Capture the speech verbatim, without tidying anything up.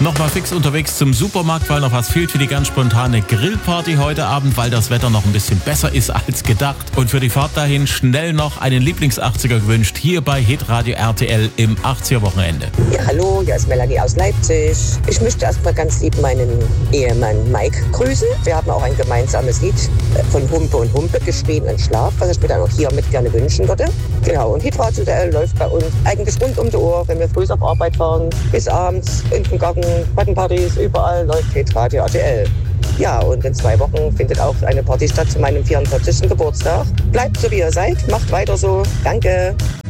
Nochmal fix unterwegs zum Supermarkt, weil noch was fehlt für die ganz spontane Grillparty heute Abend, weil das Wetter noch ein bisschen besser ist als gedacht. Und für die Fahrt dahin schnell noch einen Lieblings-achtziger gewünscht, hier bei Hitradio R T L im achtziger-Wochenende. Ja, hallo, hier ist Melanie aus Leipzig. Ich möchte erstmal ganz lieb meinen Ehemann Mike grüßen. Wir haben auch ein gemeinsames Lied von Humpe und Humpe, Geschrien und Schlaf, was ich mir dann auch hiermit gerne wünschen würde. Genau, und Hitradio R T L läuft bei uns eigentlich rund um die Uhr, wenn wir früh auf Arbeit fahren, bis abends in den Garten, Gartenpartys, überall läuft Hitradio R T L. Ja, und in zwei Wochen findet auch eine Party statt zu meinem vierundvierzigsten Geburtstag. Bleibt so, wie ihr seid, macht weiter so. Danke.